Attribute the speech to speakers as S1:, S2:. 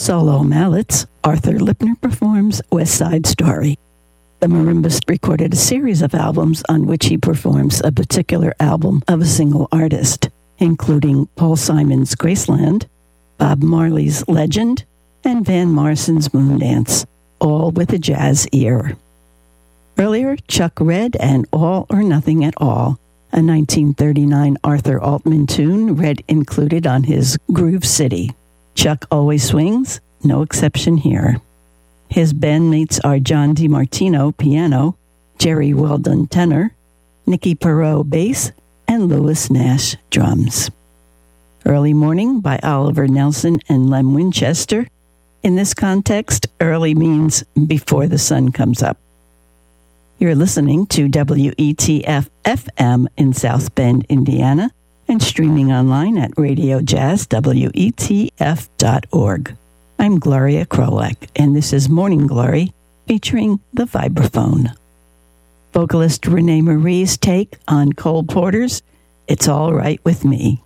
S1: Solo mallets, Arthur Lipner performs West Side Story. The marimbist recorded a series of albums on which he performs a particular album of a single artist, including Paul Simon's Graceland, Bob Marley's Legend, and Van Morrison's Moondance, all with a jazz ear. Earlier, Chuck Red and All or Nothing at All, a 1939 Arthur Altman tune Red included on his Groove City. Chuck always swings, no exception here. His bandmates are John DiMartino, piano, Jerry Weldon, tenor, Nicky Perot, bass, and Louis Nash, drums. Early Morning by Oliver Nelson and Lem Winchester. In this context, early means before the sun comes up. You're listening to WETF-FM in South Bend, Indiana, and streaming online at radiojazzwetf.org. I'm Gloria Krolek, and this is Morning Glory, featuring the vibraphone. Vocalist Renee Marie's take on Cole Porter's It's All Right With Me.